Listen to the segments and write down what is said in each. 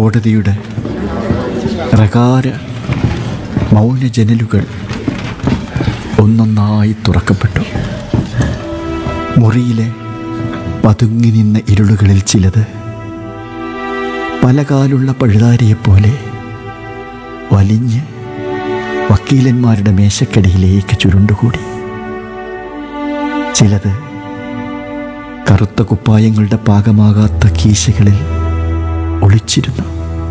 കോടതിയുടെ പ്രകാര മൗന ജനലുകൾ ഒന്നൊന്നായി തുറക്കപ്പെട്ടു. മുറിയിലെ പതുങ്ങി നിന്ന ഇരുളുകളിൽ ചിലത് പല കാലുള്ള പഴുതാരിയെപ്പോലെ വലിഞ്ഞ് വക്കീലന്മാരുടെ മേശക്കടിയിലേക്ക് ചുരുണ്ടുകൂടി. ചിലത് കറുത്ത കുപ്പായങ്ങളുടെ പാകമാകാത്ത കീശകളിൽ ഒളിച്ചിരുന്നു.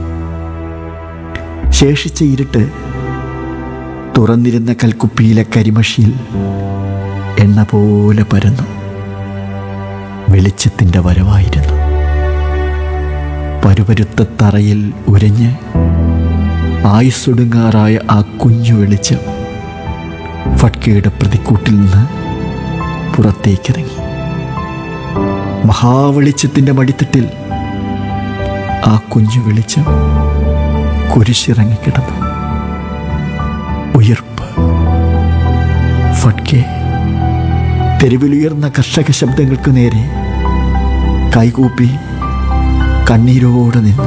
ശേഷിച്ച ഇരുട്ട് തുറന്നിരുന്ന കൽക്കുപ്പിയിലെ കരിമഷിയിൽ എണ്ണ പോലെ പരന്നു. വെളിച്ചത്തിൻ്റെ വരവായിരുന്നു. പരുപരുത്ത തറയിൽ ഉരഞ്ഞ് ആയുസ്സൊടുങ്ങാറായ ആ കുഞ്ഞു വെളിച്ചം ഫട്കയുടെ പ്രതിക്കൂട്ടിൽ നിന്ന് പുറത്തേക്കിറങ്ങി. മഹാവെളിച്ചത്തിൻ്റെ മടിത്തട്ടിൽ ആ കുഞ്ഞു വെളിച്ചം കുരിശിറങ്ങിക്കിടന്നു. ഉയർപ്പ്. ഫട്കെ തെരുവിലുയർന്ന കർഷക ശബ്ദങ്ങൾക്ക് നേരെ കൈകൂപ്പി കണ്ണീരോടെ നിന്നു.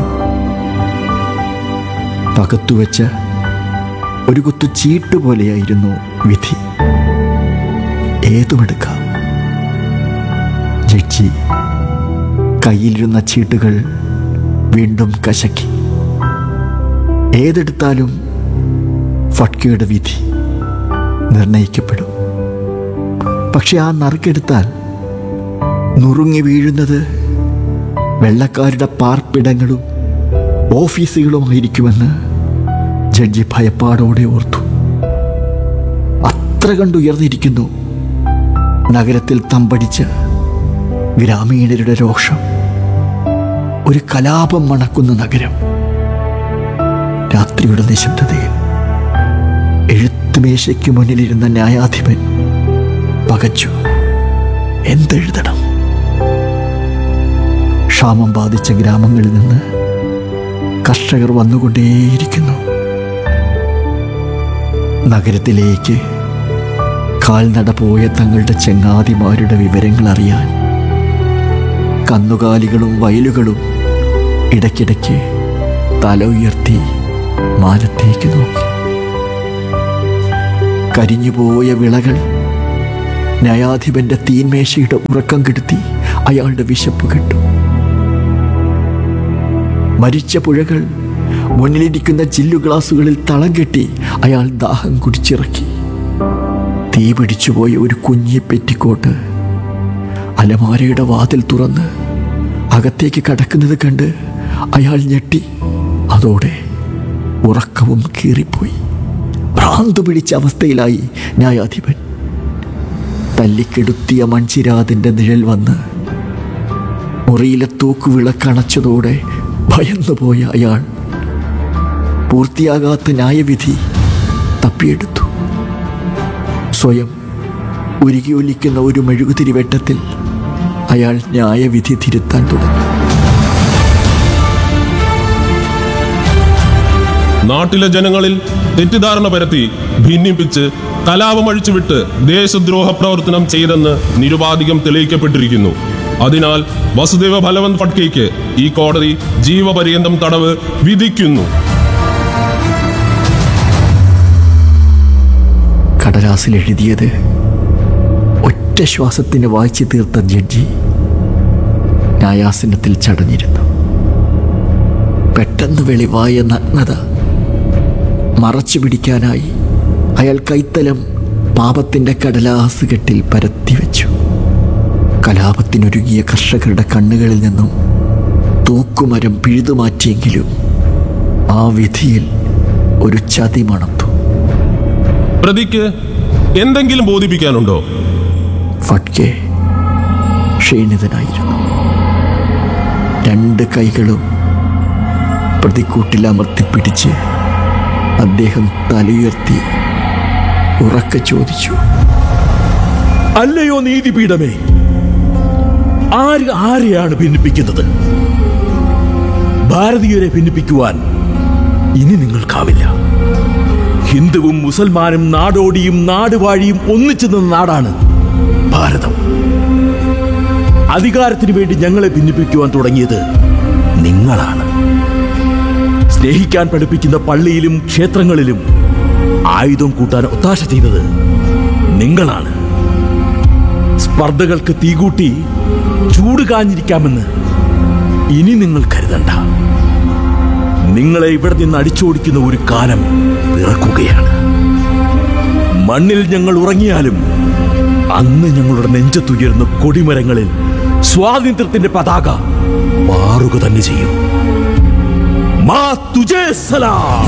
പകത്തുവെച്ച ഒരു കുത്തു ചീട്ടുപോലെയായിരുന്നു വിധി. ഏതുമെടുക്കാം. ജഡ്ജി കയ്യിലിരുന്ന ചീട്ടുകൾ വീണ്ടും കശക്കി. ഏതെടുത്താലും ഫട്കയുടെ വിധി നിർണയിക്കപ്പെടും. പക്ഷെ ആ നറുക്കെടുത്താൽ നുറുങ്ങി വീഴുന്നത് വെള്ളക്കാരുടെ പാർപ്പിടങ്ങളും ഓഫീസുകളുമായിരിക്കുമെന്ന് ജഡ്ജി ഭയപ്പാടോടെ ഓർത്തു. അത്ര കണ്ടുയർന്നിരിക്കുന്നു നഗരത്തിൽ തമ്പടിച്ച ഗ്രാമീണരുടെ രോഷം. ഒരു കലാപം മണക്കുന്ന നഗരം. രാത്രിയുടെ നിശബ്ദതയിൽ എഴുത്തുമേശയ്ക്ക് മുന്നിലിരുന്ന ന്യായാധിപൻ പകച്ചു. എന്തെഴുതണം? ക്ഷാമം ബാധിച്ച ഗ്രാമങ്ങളിൽ നിന്ന് കർഷകർ വന്നുകൊണ്ടേയിരിക്കുന്നു. നഗരത്തിലേക്ക് കാൽനട പോയ തങ്ങളുടെ ചങ്ങാതിമാരുടെ വിവരങ്ങൾ അറിയാൻ കന്നുകാലികളും വയലുകളും ഇടയ്ക്കിടയ്ക്ക് തല ഉയർത്തി മാനത്തേക്ക് നോക്കി. കരിഞ്ഞുപോയ വിളകൾ ന്യായാധിപന്റെ തീന്മേശയുടെ ഉറക്കം കെടുത്തി അയാളുടെ വിശപ്പ് കെട്ടു. മരിച്ച പുഴകൾ മുന്നിലിരിക്കുന്ന ചില്ലു ഗ്ലാസുകളിൽ തളം കെട്ടി അയാൾ ദാഹം കുടിച്ചിറക്കി. തീ പിടിച്ചുപോയ ഒരു കുഞ്ഞി പെറ്റിക്കോട്ട് അലമാരയുടെ വാതിൽ തുറന്ന് അകത്തേക്ക് കടക്കുന്നത് കണ്ട് അയാൾ ഞെട്ടി. അതോടെ ഉറക്കവും കീറിപ്പോയി. ഭ്രാന്ത് പിടിച്ച അവസ്ഥയിലായി ന്യായാധിപൻ. തല്ലിക്കെടുത്തിയ മൺചിരാതിൻ്റെ നിഴൽ വന്ന് മുറിയിലെ തൂക്കുവിളക്കണച്ചതോടെ ഭയന്നുപോയ അയാൾ പൂർത്തിയാകാത്ത ന്യായവിധി തപ്പിയെടുത്തു. സ്വയം ഉരുകിയൊലിക്കുന്ന ഒരു മെഴുകുതിരി വെട്ടത്തിൽ അയാൾ ന്യായവിധി തിരുത്താൻ തുടങ്ങി. നാട്ടിലെ ജനങ്ങളിൽ തെറ്റിദ്ധാരണ പരത്തി ഭിന്നിപ്പിച്ച് കലാപം അഴിച്ചുവിട്ട് ദേശദ്രോഹ പ്രവർത്തനം ചെയ്തെന്ന് നിരുപാധികം തെളിയിക്കപ്പെട്ടിരിക്കുന്നു. അതിനാൽ വസുദേവ ബലവന്ത് ഫട്കയ്ക്ക് ഈ കോടതി ജീവപര്യന്തം തടവ് വിധിക്കുന്നു. കടലാസിൽ എഴുതിയത് ഒറ്റ ശ്വാസത്തിന് വായിച്ചു തീർത്ത ജഡ്ജി ന്യായാസനത്തിൽ ചടഞ്ഞിരുന്നു. പെട്ടെന്ന് വെളിവായ നഗ്നത മറച്ചു പിടിക്കാനായി അയാൾ കൈത്തലം പാപത്തിൻ്റെ കടലാസ് കെട്ടിൽ പരത്തിവെച്ചു. കലാപത്തിനൊരുങ്ങിയ കർഷകരുടെ കണ്ണുകളിൽ നിന്നും തൂക്കുമരം പിഴുതുമാറ്റിയെങ്കിലും ആ വിധിയിൽ ഒരു ചതി മണത്തു. പ്രതിക്ക് എന്തെങ്കിലും ബോധിപ്പിക്കാനുണ്ടോ? ഫട്കെ ക്ഷീണിതനായിരുന്നു. രണ്ട് കൈകളും പ്രതിക്കൂട്ടിൽ അമർത്തിപ്പിടിച്ച് അദ്ദേഹം തലയുയർത്തി ഉറക്കെ ചോദിച്ചു, അല്ലയോ നീതിപീഠമേ, ആരെയാണ് ഭിന്നിപ്പിക്കുന്നത്? ഭാരതീയരെ ഭിന്നിപ്പിക്കുവാൻ ഇനി നിങ്ങൾക്കാവില്ല. ഹിന്ദുവും മുസൽമാനും നാടോടിയും നാടുവാഴിയും ഒന്നിച്ചു നിന്ന നാടാണ് ഭാരതം. അധികാരത്തിന് വേണ്ടി ഞങ്ങളെ ഭിന്നിപ്പിക്കുവാൻ തുടങ്ങിയത് നിങ്ങളാണ്. സ്നേഹിക്കാൻ പഠിപ്പിക്കുന്ന പള്ളിയിലും ക്ഷേത്രങ്ങളിലും ആയുധം കൂട്ടാൻ ഒത്താശ ചെയ്തത് നിങ്ങളാണ്. സ്പർദ്ധകൾക്ക് തീകൂട്ടി ചൂട് കാഞ്ഞിരിക്കാമെന്ന് ഇനി നിങ്ങൾ കരുതണ്ട. നിങ്ങളെ ഇവിടെ നിന്ന് അടിച്ചോടിക്കുന്ന ഒരു കാലം പിറക്കുകയാണ്. മണ്ണിൽ ഞങ്ങൾ ഉറങ്ങിയാലും അന്ന് ഞങ്ങളുടെ നെഞ്ചത്തുയർന്ന കൊടിമരങ്ങളിൽ സ്വാതന്ത്ര്യത്തിന്റെ പതാക മാറുക തന്നെ ചെയ്യും. മാ തുജേ സലാം.